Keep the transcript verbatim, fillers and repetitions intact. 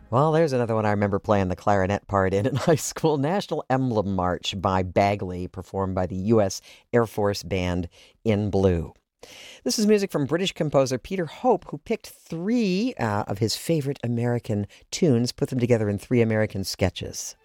Well, there's another one I remember playing the clarinet part in in high school. National Emblem March by Bagley, performed by the U S. Air Force Band in Blue. This is music from British composer Peter Hope, who picked three uh, of his favorite American tunes, put them together in three American sketches.